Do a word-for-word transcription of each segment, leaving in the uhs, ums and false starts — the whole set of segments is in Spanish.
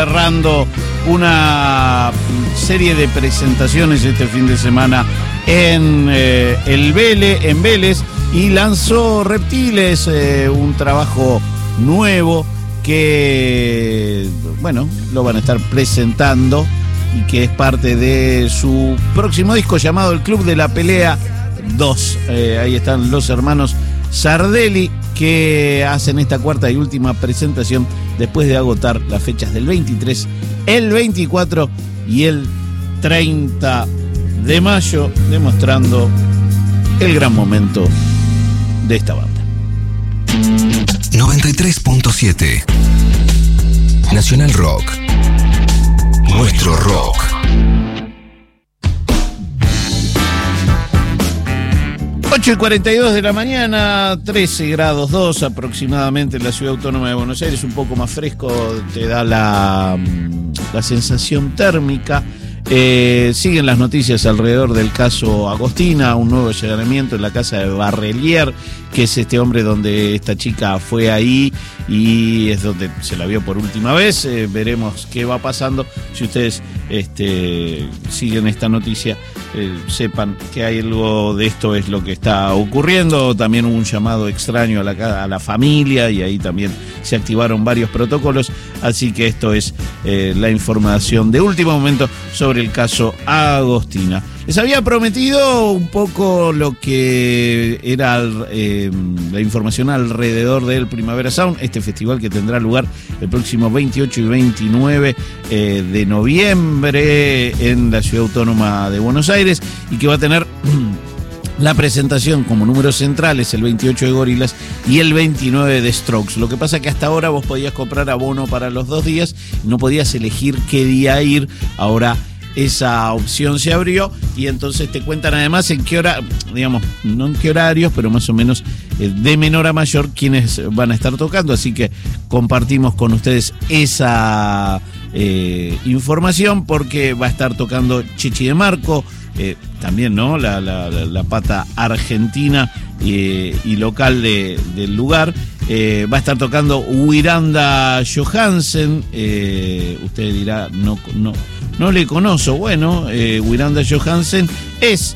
Cerrando una serie de presentaciones este fin de semana en eh, el Vélez, en Vélez, y lanzó Reptiles, eh, un trabajo nuevo que, bueno, lo van a estar presentando y que es parte de su próximo disco llamado El Club de la Pelea dos. Eh, ahí están los hermanos Sardelli, que hacen esta cuarta y última presentación después de agotar las fechas del veintitrés, el veinticuatro y el treinta de mayo, demostrando el gran momento de esta banda. noventa y tres punto siete Nacional Rock. Nuestro rock. ocho y cuarenta y dos de la mañana, trece grados dos aproximadamente en la Ciudad Autónoma de Buenos Aires, un poco más fresco, te da la, la sensación térmica. Eh, siguen las noticias alrededor del caso Agostina, un nuevo allanamiento en la casa de Barrelier, que es este hombre donde esta chica fue ahí y es donde se la vio por última vez. Eh, veremos qué va pasando. Si ustedes este, siguen esta noticia, eh, sepan que hay algo de esto, es lo que está ocurriendo. También hubo un llamado extraño a la, a la familia y ahí también se activaron varios protocolos. Así que esto es eh, la información de último momento sobre el caso Agostina. Les había prometido un poco lo que era eh, la información alrededor del Primavera Sound, este festival que tendrá lugar el próximo veintiocho y veintinueve eh, de noviembre en la Ciudad Autónoma de Buenos Aires, y que va a tener la presentación como números centrales el veintiocho de Gorillaz y el veintinueve de Strokes. Lo que pasa es que hasta ahora vos podías comprar abono para los dos días, no podías elegir qué día ir. Ahora esa opción se abrió y entonces te cuentan además en qué hora, digamos, no en qué horarios, pero más o menos eh, de menor a mayor quienes van a estar tocando. Así que compartimos con ustedes esa eh, información, porque va a estar tocando Chichi de Marco, eh, también, ¿no? La, la, la pata argentina eh, y local de, del lugar. Eh, va a estar tocando Wiranda Johansen. Eh, usted dirá, no, no, no le conozco. Bueno, eh, Wiranda Johansen es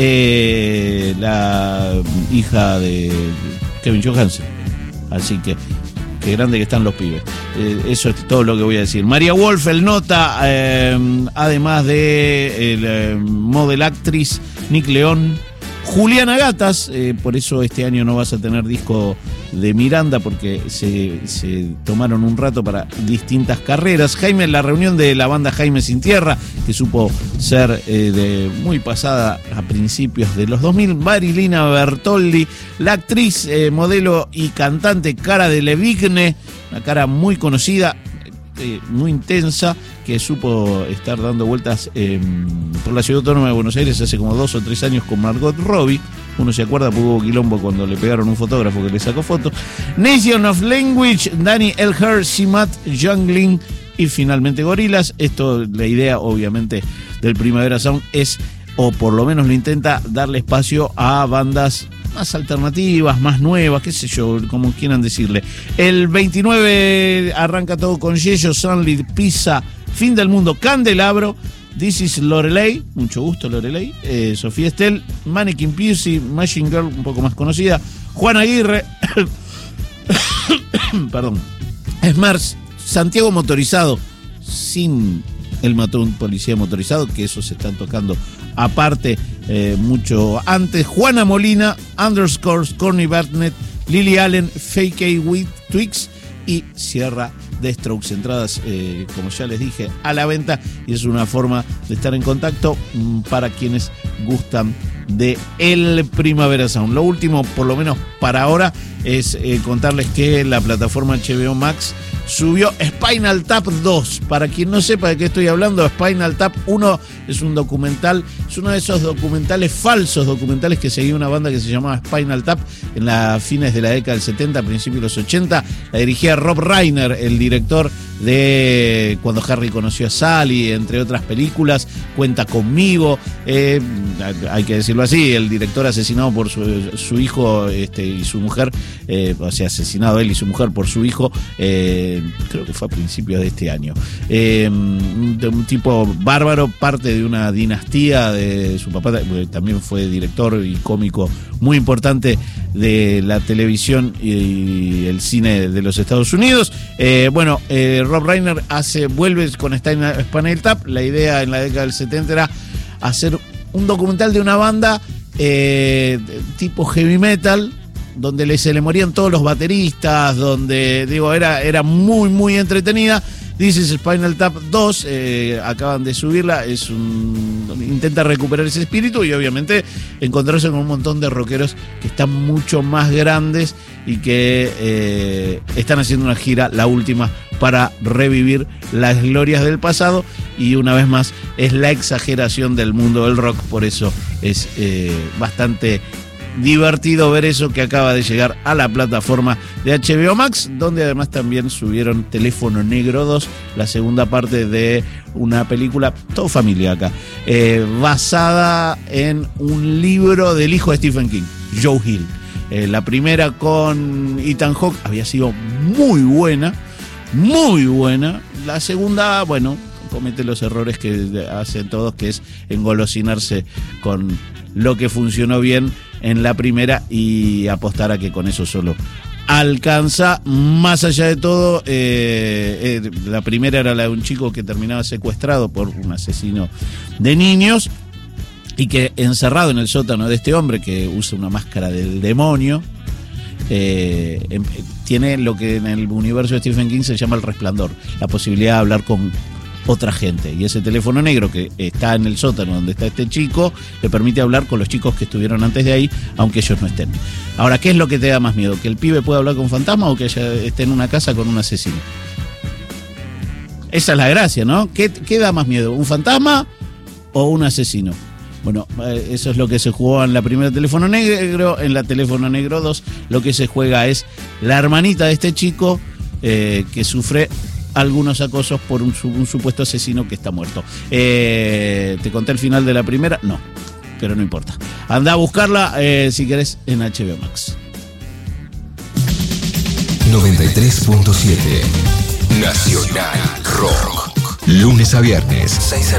eh, la hija de Kevin Johansen. Así que qué grande que están los pibes. Eh, eso es todo lo que voy a decir. María Wolf, el nota, eh, además de el, eh, model actriz Nick León. Juliana Gatas, eh, por eso este año no vas a tener disco de Miranda, porque se, se tomaron un rato para distintas carreras. Jaime, la reunión de la banda Jaime Sin Tierra, que supo ser eh, de muy pasada a principios de los dos mil. Marilina Bertoldi, la actriz, eh, modelo y cantante Cara de Levigne, una cara muy conocida, eh, muy intensa, que supo estar dando vueltas eh, por la Ciudad Autónoma de Buenos Aires hace como dos o tres años con Margot Robbie. Uno se acuerda porque hubo quilombo cuando le pegaron un fotógrafo que le sacó fotos. Nation of Language, Danny Elher, Simat Youngling y finalmente Gorillaz. Esto, la idea obviamente del Primavera Sound es, o por lo menos lo intenta, darle espacio a bandas más alternativas, más nuevas, qué sé yo, como quieran decirle. El veintinueve arranca todo con Yello, Sunlit, Pizza, Fin del Mundo, Candelabro, This is Lorelei, mucho gusto Lorelei, eh, Sofía Estel, Mannequin Pussy, Machine Girl, un poco más conocida, Juan Aguirre, perdón, Smers, Santiago Motorizado, sin el matón policía motorizado, que esos se están tocando aparte eh, mucho antes, Juana Molina, Underscores, Corny Barnett, Lily Allen, Fake A with Twix y Sierra de Strokes. Entradas, eh, como ya les dije, a la venta, y es una forma de estar en contacto mmm, para quienes gustan de el Primavera Sound. Lo último, por lo menos para ahora, es eh, contarles que la plataforma H B O Max subió Spinal Tap dos. Para quien no sepa de qué estoy hablando, Spinal Tap uno es un documental, es uno de esos documentales falsos, documentales que seguía una banda que se llamaba Spinal Tap en las fines de la década del setenta, principios de los ochenta. La dirigía Rob Reiner, el director de Cuando Harry conoció a Sally, entre otras películas, Cuenta conmigo, eh, hay que decirlo así, el director asesinado por su, su hijo este, y su mujer, eh, o sea, asesinado él y su mujer por su hijo, eh, creo que fue a principios de este año. Eh, de un tipo bárbaro, parte de una dinastía de su papá, también fue director y cómico muy importante de la televisión y el cine de los Estados Unidos. Eh, bueno, eh, Rob Reiner hace, vuelve con Spinal Tap. La idea en la década del setenta era hacer un documental de una banda eh, tipo heavy metal, donde le, se le morían todos los bateristas, donde, digo, era, era muy, muy entretenida. This is Spinal Tap dos, eh, acaban de subirla, es un, intenta recuperar ese espíritu y obviamente encontrarse con un montón de rockeros que están mucho más grandes y que eh, están haciendo una gira, la última, para revivir las glorias del pasado, y una vez más es la exageración del mundo del rock, por eso es eh, bastante divertido ver eso que acaba de llegar a la plataforma de H B O Max, donde además también subieron Teléfono Negro dos, la segunda parte de una película, todo familia acá, eh, basada en un libro del hijo de Stephen King, Joe Hill. Eh, la primera con Ethan Hawke había sido muy buena, muy buena. La segunda, bueno, comete los errores que hacen todos, que es engolosinarse con lo que funcionó bien en la primera y apostar a que con eso solo alcanza. Más allá de todo, eh, eh, la primera era la de un chico que terminaba secuestrado por un asesino de niños y que, encerrado en el sótano de este hombre que usa una máscara del demonio, eh, eh, tiene lo que en el universo de Stephen King se llama el resplandor, la posibilidad de hablar con otra gente, y ese teléfono negro que está en el sótano donde está este chico le permite hablar con los chicos que estuvieron antes de ahí, aunque ellos no estén. Ahora, ¿qué es lo que te da más miedo? ¿Que el pibe pueda hablar con fantasmas o que ella esté en una casa con un asesino? Esa es la gracia, ¿no? ¿Qué, qué da más miedo? ¿Un fantasma o un asesino? Bueno, eso es lo que se jugó en la primera Teléfono Negro. En la Teléfono Negro dos lo que se juega es la hermanita de este chico eh, que sufre algunos acosos por un, un supuesto asesino que está muerto. Eh, ¿Te conté el final de la primera? No, pero no importa. Anda a buscarla eh, si querés en H B O Max. noventa y tres punto siete Nacional Rock. Lunes a viernes, seis